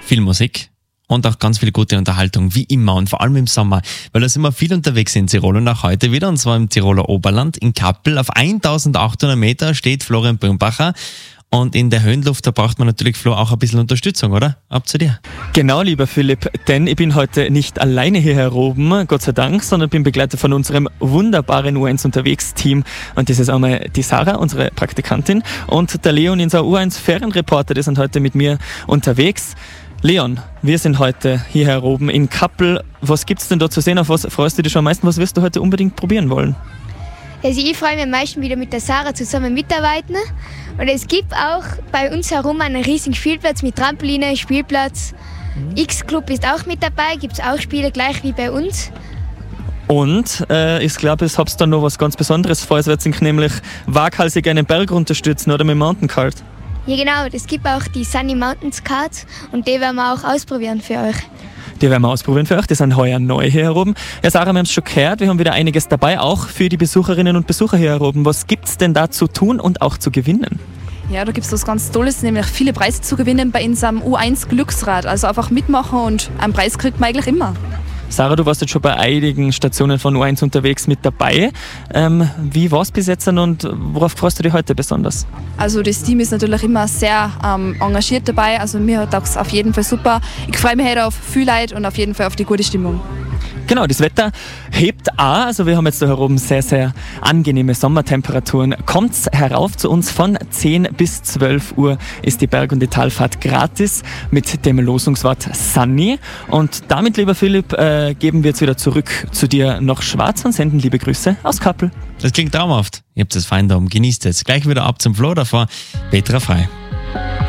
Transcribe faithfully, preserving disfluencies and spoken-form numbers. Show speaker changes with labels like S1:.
S1: viel Musik und auch ganz viel gute Unterhaltung, wie immer und vor allem im Sommer, weil da sind wir viel unterwegs in Tirol und auch heute wieder, und zwar im Tiroler Oberland, in Kappel. Auf eintausendachthundert Meter steht Florian Brümbacher. Und in der Höhenluft, da braucht man natürlich, Flo, auch ein bisschen Unterstützung, oder? Ab zu dir.
S2: Genau, lieber Philipp, denn ich bin heute nicht alleine hierher oben, Gott sei Dank, sondern bin begleitet von unserem wunderbaren U eins Unterwegs-Team. Und das ist einmal die Sarah, unsere Praktikantin, und der Leon, unser U eins Ferienreporter, die sind heute mit mir unterwegs. Leon, wir sind heute hierher oben in Kappel. Was gibt's denn da zu sehen? Auf was freust du dich schon am meisten? Was wirst du heute unbedingt probieren wollen?
S3: Also ich freue mich am meisten, wieder mit der Sarah zusammen mitarbeiten. Und es gibt auch bei uns herum einen riesigen Spielplatz mit Trampoline, Spielplatz. Mhm. X-Club ist auch mit dabei, gibt es auch Spiele gleich wie bei uns.
S2: Und äh, ich glaube, es habt dann noch was ganz Besonderes vor. Es wird sich nämlich waghalsig einen Berg runterstützen oder mit dem Mountain Kart.
S3: Ja genau, es gibt auch die Sunny Mountains Kart und die werden wir auch ausprobieren für euch.
S2: Die werden wir ausprobieren für euch, die sind heuer neu hier oben. Ja, Sarah, wir haben es schon gehört, wir haben wieder einiges dabei, auch für die Besucherinnen und Besucher hier oben. Was gibt es denn da zu tun und auch zu gewinnen?
S4: Ja, da gibt es was ganz Tolles, nämlich viele Preise zu gewinnen bei unserem U eins Glücksrad. Also einfach mitmachen und einen Preis kriegt man eigentlich immer.
S2: Sarah, du warst jetzt schon bei einigen Stationen von U eins unterwegs mit dabei. Ähm, wie war es bis jetzt und worauf freust du dich heute besonders?
S4: Also das Team ist natürlich immer sehr ähm, engagiert dabei. Also mir hat es auf jeden Fall super. Ich freue mich heute auf viel Leute und auf jeden Fall auf die gute Stimmung.
S2: Genau, das Wetter hebt auch. Also wir haben jetzt da hier oben sehr, sehr angenehme Sommertemperaturen. Kommt herauf zu uns von zehn bis zwölf Uhr ist die Berg- und die Talfahrt gratis mit dem Losungswort Sunny. Und damit, lieber Philipp, äh, geben wir jetzt wieder zurück zu dir nach Schwarz und senden liebe Grüße aus Kappel.
S1: Das klingt traumhaft. Ihr habt das fein da oben. Genießt es. Gleich wieder ab zum Flo davor. Petra Frei.